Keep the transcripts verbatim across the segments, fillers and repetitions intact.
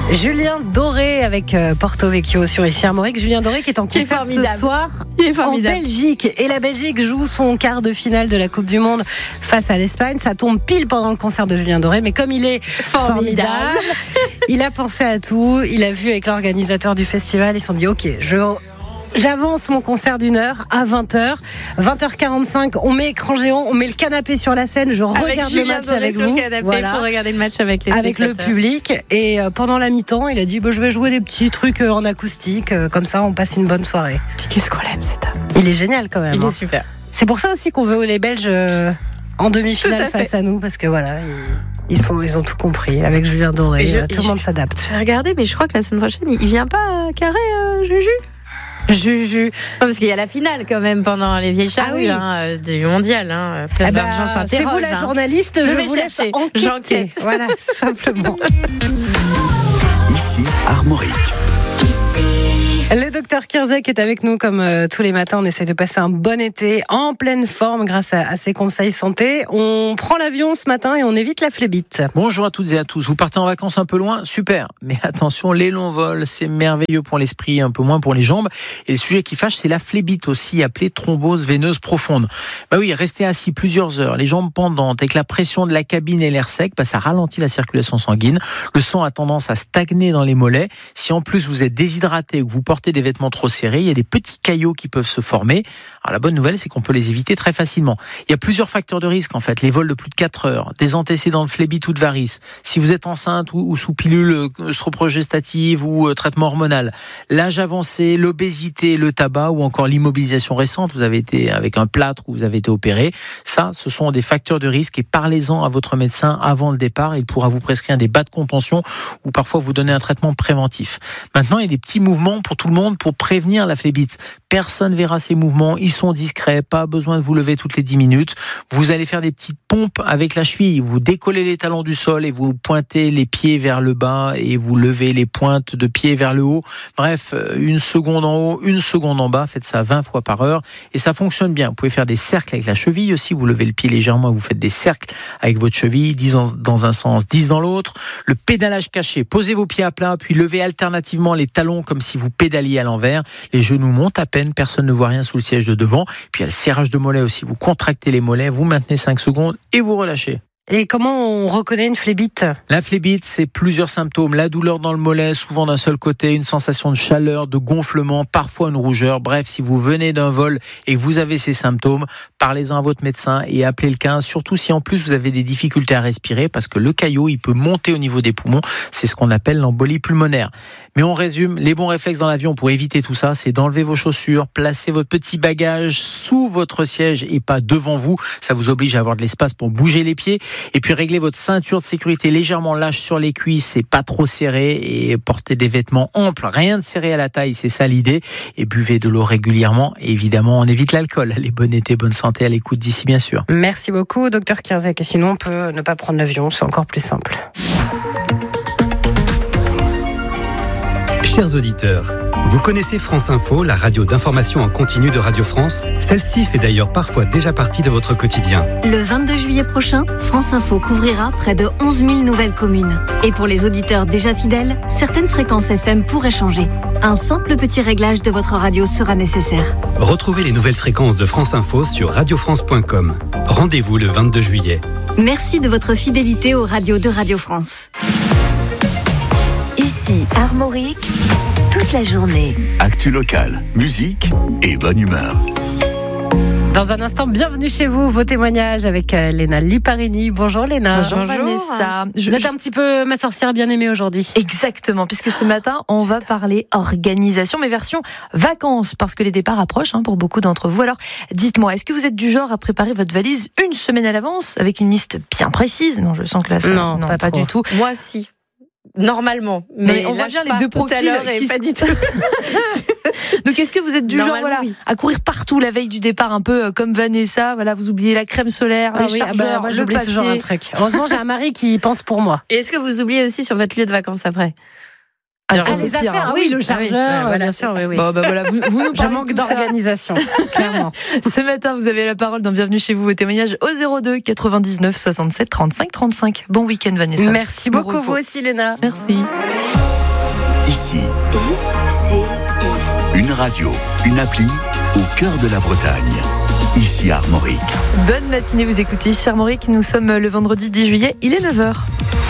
Julien Doré avec Porto Vecchio sur Ici Armorique. Julien Doré qui est en concert ce soir en Belgique. Et la Belgique joue son quart de finale de la Coupe du Monde face à l'Espagne. Ça tombe pile pendant le concert de Julien Doré. Mais comme il est formidable, formidable il a pensé à tout. Il a vu avec l'organisateur du festival. Ils se sont dit, ok, je... J'avance mon concert d'une heure à vingt heures. vingt heures quarante-cinq, on met écran géant, on met le canapé sur la scène. Je avec regarde Julien le match Doré avec sur vous. Le canapé voilà. Pour regarder le match avec les Avec le public. Et euh, pendant la mi-temps, il a dit bah, je vais jouer des petits trucs euh, en acoustique. Euh, comme ça, on passe une bonne soirée. Qu'est-ce qu'on l'aime, cet homme. Il est génial quand même. Il hein. est super. C'est pour ça aussi qu'on veut les Belges euh, en demi-finale face à nous. Parce que voilà, ils, ils, sont, ils ont tout compris. Avec Julien Doré, je, euh, tout le monde s'adapte. Regardez, mais je crois que la semaine prochaine, il vient pas euh, carré, euh, Juju Juju. Non, parce qu'il y a la finale quand même pendant les vieilles charrues ah oui. hein, du mondial. Hein. Ah bah, c'est vous la hein. journaliste, je, je vais vous chercher. J'enquête. Voilà, simplement. Ici Armorique. Le docteur Kirzek est avec nous comme euh, tous les matins. On essaie de passer un bon été en pleine forme grâce à, à ses conseils santé. On prend l'avion ce matin et on évite la phlébite. Bonjour à toutes et à tous. Vous partez en vacances un peu loin? Super. Mais attention, les longs vols, c'est merveilleux pour l'esprit, un peu moins pour les jambes. Et le sujet qui fâche, c'est la phlébite aussi, appelée thrombose veineuse profonde. Bah oui, rester assis plusieurs heures, les jambes pendantes, avec la pression de la cabine et l'air sec, bah ça ralentit la circulation sanguine. Le sang a tendance à stagner dans les mollets. Si en plus vous êtes déshydraté ou que vous portez des vêtements trop serrés, il y a des petits caillots qui peuvent se former. Alors la bonne nouvelle, c'est qu'on peut les éviter très facilement. Il y a plusieurs facteurs de risque en fait. Les vols de plus de quatre heures, des antécédents de phlébite ou de varices, si vous êtes enceinte ou, ou sous pilule œstrogestative ou euh, traitement hormonal, l'âge avancé, l'obésité, le tabac ou encore l'immobilisation récente, vous avez été avec un plâtre ou vous avez été opéré. Ça, ce sont des facteurs de risque et parlez-en à votre médecin avant le départ. Il pourra vous prescrire des bas de contention ou parfois vous donner un traitement préventif. Maintenant, il y a des petits mouvements pour tout le monde pour prévenir la phlébite. Personne verra ces mouvements, ils sont discrets, pas besoin de vous lever toutes les dix minutes. Vous allez faire des petites pompes avec la cheville, vous décollez les talons du sol et vous pointez les pieds vers le bas et vous levez les pointes de pied vers le haut. Bref, une seconde en haut, une seconde en bas, faites ça vingt fois par heure et ça fonctionne bien. Vous pouvez faire des cercles avec la cheville aussi, vous levez le pied légèrement et vous faites des cercles avec votre cheville, dix dans un sens, dix dans l'autre. Le pédalage caché, posez vos pieds à plat puis levez alternativement les talons comme si vous pédaliez à l'envers. Les genoux montent à peine, personne ne voit rien sous le siège de devant. Puis il y a le serrage de mollets aussi. Vous contractez les mollets, vous maintenez cinq secondes et vous relâchez. Et comment on reconnaît une phlébite ? La phlébite, c'est plusieurs symptômes. La douleur dans le mollet, souvent d'un seul côté, une sensation de chaleur, de gonflement, parfois une rougeur. Bref, si vous venez d'un vol et que vous avez ces symptômes, parlez-en à votre médecin et appelez le quinze. Surtout si en plus vous avez des difficultés à respirer parce que le caillot, il peut monter au niveau des poumons. C'est ce qu'on appelle l'embolie pulmonaire. Mais on résume, les bons réflexes dans l'avion pour éviter tout ça, c'est d'enlever vos chaussures, placer votre petit bagage sous votre siège et pas devant vous. Ça vous oblige à avoir de l'espace pour bouger les pieds. Et puis réglez votre ceinture de sécurité légèrement lâche sur les cuisses et pas trop serré et portez des vêtements amples, rien de serré à la taille, c'est ça l'idée. Et buvez de l'eau régulièrement. Et évidemment, on évite l'alcool. Les bonnes été, bonne santé à l'écoute d'ici bien sûr. Merci beaucoup, docteur Kirzek. Et sinon, on peut ne pas prendre l'avion, c'est encore plus simple. Chers auditeurs, vous connaissez France Info, la radio d'information en continu de Radio France? Celle-ci fait d'ailleurs parfois déjà partie de votre quotidien. Le vingt-deux juillet prochain, France Info couvrira près de onze mille nouvelles communes. Et pour les auditeurs déjà fidèles, certaines fréquences F M pourraient changer. Un simple petit réglage de votre radio sera nécessaire. Retrouvez les nouvelles fréquences de France Info sur radio france point com. Rendez-vous le vingt-deux juillet. Merci de votre fidélité aux radios de Radio France. Ici Armorique, toute la journée. Actu locale, musique et bonne humeur. Dans un instant, bienvenue chez vous, vos témoignages avec euh, Léna Liparini. Bonjour Léna. Bonjour, Bonjour Vanessa. Je, Vous êtes je... un petit peu ma sorcière bien aimée aujourd'hui. Exactement, puisque ce matin, on va parler organisation, mais version vacances, parce que les départs approchent hein, pour beaucoup d'entre vous. Alors, dites-moi, est-ce que vous êtes du genre à préparer votre valise une semaine à l'avance, avec une liste bien précise? Non, je sens que là, ça, non, non pas, pas du tout. Moi, si. Normalement, mais, mais on voit bien les deux profils qui pas du tout. Donc est-ce que vous êtes du genre voilà oui. à courir partout la veille du départ un peu comme Vanessa, voilà, vous oubliez la crème solaire, ah les oui, chargeurs, bah, moi le j'oublie papier. toujours un truc. Heureusement j'ai un mari qui pense pour moi. Et est-ce que vous oubliez aussi sur votre lieu de vacances après? Ah, ah, c'est pire. Affaires, oui, le chargeur, ah oui, voilà, bien sûr, oui, oui. Bon, bah voilà, vous, vous nous Je manque d'organisation, clairement. Ce matin, vous avez la parole dans Bienvenue chez vous, vos témoignages au zéro deux quatre-vingt-dix-neuf soixante-sept trente-cinq trente-cinq. Bon week-end, Vanessa. Merci beaucoup, vous aussi, Léna. Merci. Ici. I-C-I. Une radio, une appli au cœur de la Bretagne. Ici Armorique. Bonne matinée, vous écoutez ici Armorique. Nous sommes le vendredi dix juillet, il est neuf heures.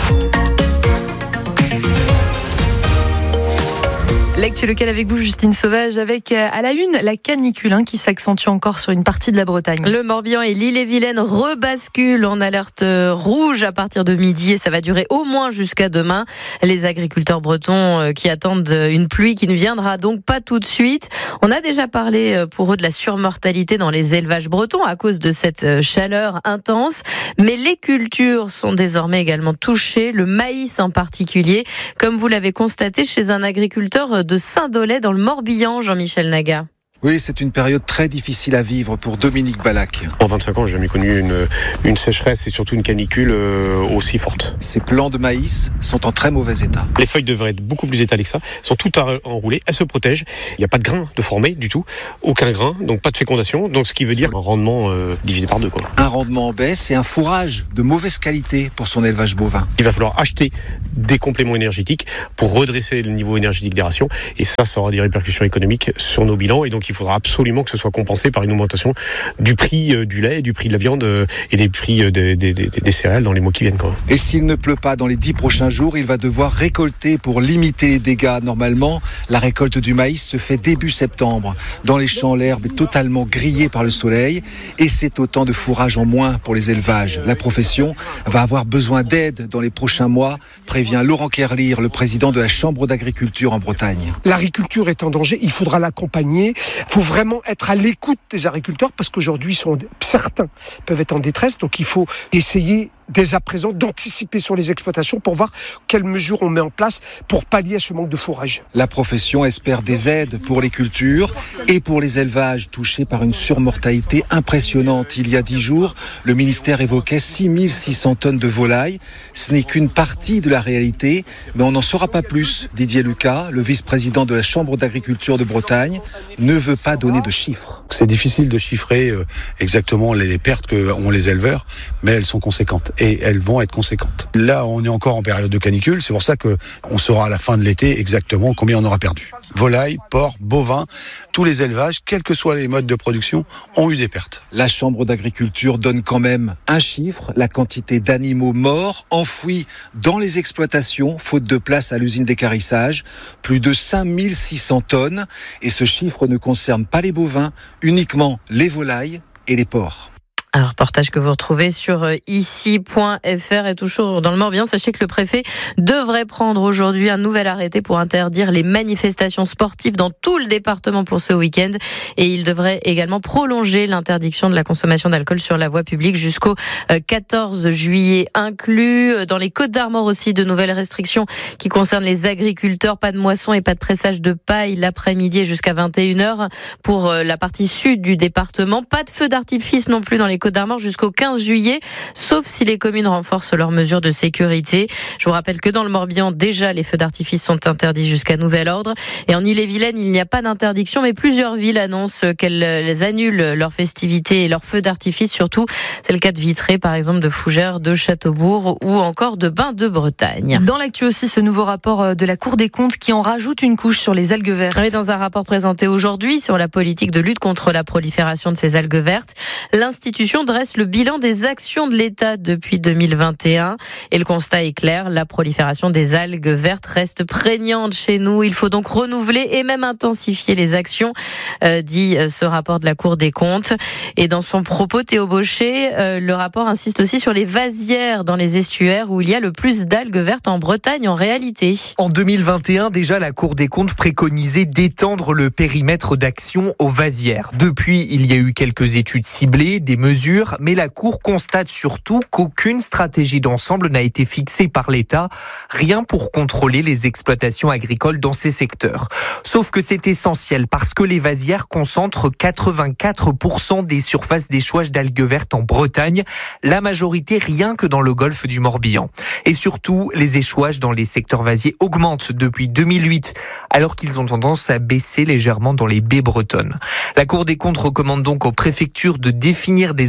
L'actu locale avec vous, Justine Sauvage, avec à la une la canicule hein, qui s'accentue encore sur une partie de la Bretagne. Le Morbihan et l'Ille-et-Vilaine rebasculent en alerte rouge à partir de midi et ça va durer au moins jusqu'à demain. Les agriculteurs bretons qui attendent une pluie qui ne viendra donc pas tout de suite. On a déjà parlé pour eux de la surmortalité dans les élevages bretons à cause de cette chaleur intense. Mais les cultures sont désormais également touchées, le maïs en particulier, comme vous l'avez constaté chez un agriculteur de Saint-Dolay dans le Morbihan, Jean-Michel Naga. Oui, c'est une période très difficile à vivre pour Dominique Ballac. En vingt-cinq ans, j'ai jamais connu une, une sécheresse et surtout une canicule euh, aussi forte. Ces plants de maïs sont en très mauvais état. Les feuilles devraient être beaucoup plus étalées que ça. Elles sont toutes enroulées, elles se protègent. Il n'y a pas de grain de formé du tout, aucun grain, donc pas de fécondation. Donc ce qui veut dire un rendement euh, divisé par deux, quoi. Un rendement en baisse et un fourrage de mauvaise qualité pour son élevage bovin. Il va falloir acheter des compléments énergétiques pour redresser le niveau énergétique des rations. Et ça, ça aura des répercussions économiques sur nos bilans. Et donc il faudra absolument que ce soit compensé par une augmentation du prix du lait, du prix de la viande et des prix des, des, des, des céréales dans les mois qui viennent, quoi. Et s'il ne pleut pas dans les dix prochains jours, il va devoir récolter pour limiter les dégâts. Normalement, la récolte du maïs se fait début septembre. Dans les champs, l'herbe est totalement grillée par le soleil et c'est autant de fourrage en moins pour les élevages. La profession va avoir besoin d'aide dans les prochains mois, prévient Laurent Kerlir, le président de la Chambre d'agriculture en Bretagne. L'agriculture est en danger, il faudra l'accompagner. Il faut vraiment être à l'écoute des agriculteurs parce qu'aujourd'hui, sont, certains peuvent être en détresse. Donc il faut essayer dès à présent d'anticiper sur les exploitations pour voir quelles mesures on met en place pour pallier à ce manque de fourrage. La profession espère des aides pour les cultures et pour les élevages touchés par une surmortalité impressionnante. Il y a dix jours, le ministère évoquait six mille six cents tonnes de volailles. Ce n'est qu'une partie de la réalité, mais on n'en saura pas plus. Didier Lucas, le vice-président de la Chambre d'agriculture de Bretagne, ne veut pas donner de chiffres. C'est difficile de chiffrer exactement les pertes qu'ont les éleveurs, mais elles sont conséquentes. Et elles vont être conséquentes. Là, on est encore en période de canicule, c'est pour ça qu'on saura à la fin de l'été exactement combien on aura perdu. Volailles, porcs, bovins, tous les élevages, quels que soient les modes de production, ont eu des pertes. La Chambre d'agriculture donne quand même un chiffre, la quantité d'animaux morts, enfouis dans les exploitations, faute de place à l'usine d'équarrissage, plus de cinq mille six cents tonnes. Et ce chiffre ne concerne pas les bovins, uniquement les volailles et les porcs. Un reportage que vous retrouvez sur ici point f r et toujours dans le Morbihan. Sachez que le préfet devrait prendre aujourd'hui un nouvel arrêté pour interdire les manifestations sportives dans tout le département pour ce week-end. Et il devrait également prolonger l'interdiction de la consommation d'alcool sur la voie publique jusqu'au quatorze juillet inclus. Dans les Côtes-d'Armor aussi, de nouvelles restrictions qui concernent les agriculteurs. Pas de moisson et pas de pressage de paille l'après-midi et jusqu'à vingt et une heures pour la partie sud du département. Pas de feux d'artifice non plus dans les Côtes-d'Armor jusqu'au quinze juillet, sauf si les communes renforcent leurs mesures de sécurité. Je vous rappelle que dans le Morbihan, déjà, les feux d'artifice sont interdits jusqu'à nouvel ordre. Et en Ille-et-Vilaine, il n'y a pas d'interdiction, mais plusieurs villes annoncent qu'elles annulent leurs festivités et leurs feux d'artifice, surtout. C'est le cas de Vitré, par exemple, de Fougères, de Châteaubourg ou encore de Bain-de-Bretagne. Dans l'actu aussi, ce nouveau rapport de la Cour des comptes qui en rajoute une couche sur les algues vertes. Oui, dans un rapport présenté aujourd'hui sur la politique de lutte contre la prolifération de ces algues vertes, l'institution dresse le bilan des actions de l'État depuis deux mille vingt et un. Et le constat est clair, la prolifération des algues vertes reste prégnante chez nous. Il faut donc renouveler et même intensifier les actions, euh, dit ce rapport de la Cour des comptes. Et dans son propos, Théo Bauchet, euh, le rapport insiste aussi sur les vasières dans les estuaires où il y a le plus d'algues vertes en Bretagne en réalité. En deux mille vingt et un, déjà, la Cour des comptes préconisait d'étendre le périmètre d'action aux vasières. Depuis, il y a eu quelques études ciblées, des mesures, mais la Cour constate surtout qu'aucune stratégie d'ensemble n'a été fixée par l'État, rien pour contrôler les exploitations agricoles dans ces secteurs. Sauf que c'est essentiel parce que les vasières concentrent quatre-vingt-quatre pour cent des surfaces d'échouage d'algues vertes en Bretagne, la majorité rien que dans le golfe du Morbihan. Et surtout, les échouages dans les secteurs vasiers augmentent depuis deux mille huit, alors qu'ils ont tendance à baisser légèrement dans les baies bretonnes. La Cour des comptes recommande donc aux préfectures de définir des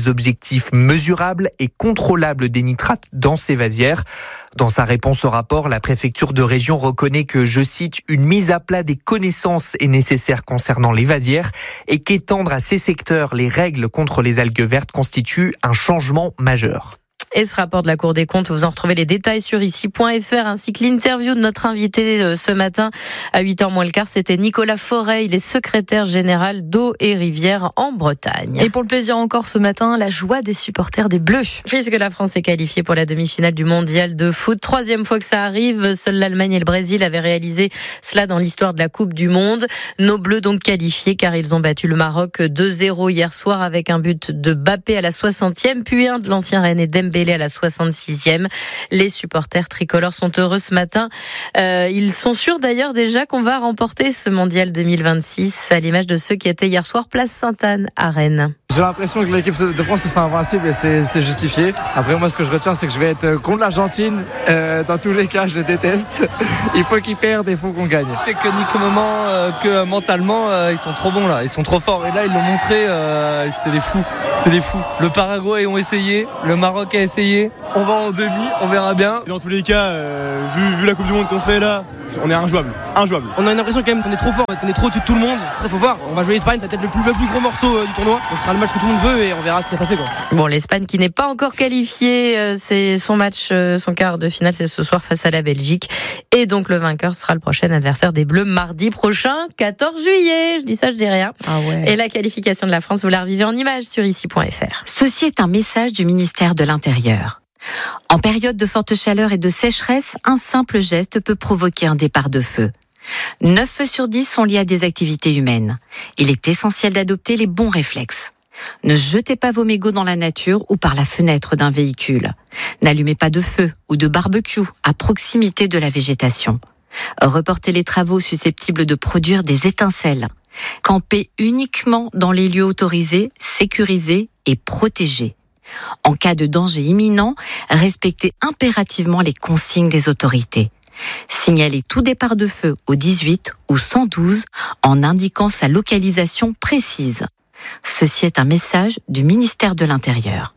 des objectifs mesurables et contrôlables des nitrates dans ces vasières. Dans sa réponse au rapport, la préfecture de région reconnaît que, je cite, une mise à plat des connaissances est nécessaire concernant les vasières et qu'étendre à ces secteurs les règles contre les algues vertes constitue un changement majeur. Et ce rapport de la Cour des comptes, vous en retrouvez les détails sur ici point f r, ainsi que l'interview de notre invité ce matin à huit heures moins le quart. C'était Nicolas Forêt, il est secrétaire général d'Eau et Rivière en Bretagne. Et pour le plaisir encore ce matin, la joie des supporters des Bleus. Puisque la France est qualifiée pour la demi-finale du mondial de foot. Troisième fois que ça arrive, seuls l'Allemagne et le Brésil avaient réalisé cela dans l'histoire de la Coupe du Monde. Nos Bleus donc qualifiés car ils ont battu le Maroc deux zéro hier soir avec un but de Mbappé à la soixantième, puis un de l'ancien Rennais Dembélé à la soixante-sixième. Les supporters tricolores sont heureux ce matin. Euh, ils sont sûrs d'ailleurs déjà qu'on va remporter ce mondial deux mille vingt-six, à l'image de ceux qui étaient hier soir place Sainte-Anne à Rennes. J'ai l'impression que l'équipe de France se sent invincible et c'est, c'est justifié. Après moi ce que je retiens c'est que je vais être contre l'Argentine. Euh, dans tous les cas je les déteste. Il faut qu'ils perdent et il faut qu'on gagne. Techniquement euh, que mentalement euh, ils sont trop bons là, ils sont trop forts et là ils l'ont montré, euh, c'est des fous, c'est des fous. Le Paraguay ont essayé, le Maroc a essayé, on va en demi, on verra bien. Dans tous les cas, euh, vu, vu la Coupe du Monde qu'on fait là, on est injouable, injouable. On a une impression quand même qu'on est trop fort, qu'on est trop au-dessus de tout le monde. Après faut voir, on va jouer l'Espagne, c'est peut-être le plus, le plus gros morceau euh, du tournoi. Donc ce sera le match que tout le monde veut et on verra ce qui va passer quoi. Bon, l'Espagne qui n'est pas encore qualifiée, euh, c'est son match, euh, son quart de finale, c'est ce soir face à la Belgique. Et donc le vainqueur sera le prochain adversaire des Bleus mardi prochain, quatorze juillet. Je dis ça, je dis rien. Ah ouais. Et la qualification de la France, vous la revivez en images sur ici point f r. Ceci est un message du ministère de l'Intérieur. En période de forte chaleur et de sécheresse, un simple geste peut provoquer un départ de feu. neuf feux sur dix sont liés à des activités humaines. Il est essentiel d'adopter les bons réflexes. Ne jetez pas vos mégots dans la nature ou par la fenêtre d'un véhicule. N'allumez pas de feu ou de barbecue à proximité de la végétation. Reportez les travaux susceptibles de produire des étincelles. Campez uniquement dans les lieux autorisés, sécurisés et protégés. En cas de danger imminent, respectez impérativement les consignes des autorités. Signalez tout départ de feu au dix-huit ou cent douze en indiquant sa localisation précise. Ceci est un message du ministère de l'Intérieur.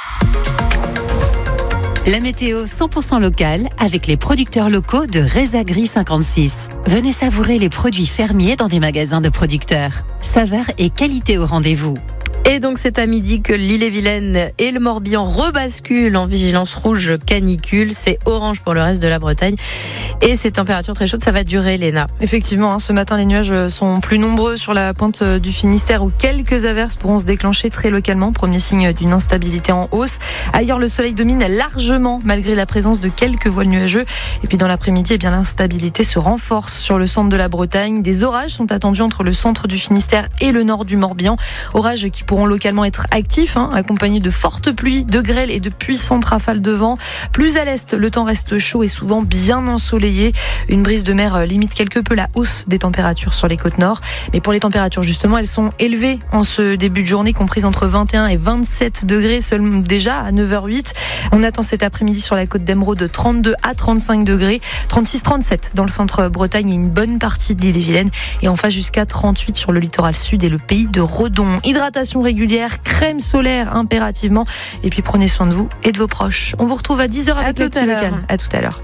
La météo cent pour cent locale avec les producteurs locaux de Résagri cinquante-six. Venez savourer les produits fermiers dans des magasins de producteurs. Saveur et qualité au rendez-vous. Et donc c'est à midi que l'Ille-et-Vilaine et le Morbihan rebasculent en vigilance rouge canicule. C'est orange pour le reste de la Bretagne. Et ces températures très chaudes, ça va durer, Léna. Effectivement, hein, ce matin, les nuages sont plus nombreux sur la pointe du Finistère où quelques averses pourront se déclencher très localement. Premier signe d'une instabilité en hausse. Ailleurs, le soleil domine largement malgré la présence de quelques voiles nuageux. Et puis dans l'après-midi, eh bien, l'instabilité se renforce sur le centre de la Bretagne. Des orages sont attendus entre le centre du Finistère et le nord du Morbihan. Orages qui pourront localement être actifs, hein, accompagnés de fortes pluies, de grêles et de puissantes rafales de vent. Plus à l'est, le temps reste chaud et souvent bien ensoleillé. Une brise de mer limite quelque peu la hausse des températures sur les côtes nord. Mais pour les températures, justement, elles sont élevées en ce début de journée, comprises entre vingt et un et vingt-sept degrés seulement déjà à neuf heures huit. On attend cet après-midi sur la côte d'Emeraude de trente-deux à trente-cinq degrés, trente-six trente-sept dans le centre Bretagne et une bonne partie de l'Ille-et-Vilaine. Et enfin jusqu'à trente-huit sur le littoral sud et le pays de Redon. Hydratation régulière, crème solaire impérativement. Et puis prenez soin de vous et de vos proches. On vous retrouve à dix heures avec l'actu local. À tout à l'heure.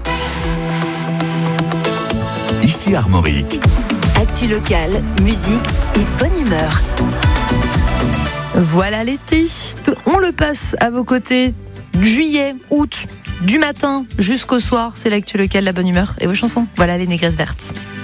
Ici Armorique. Actu locale, musique et bonne humeur. Voilà l'été. On le passe à vos côtés. Juillet, août, du matin jusqu'au soir. C'est l'actu locale, la bonne humeur et vos chansons. Voilà les négresses vertes.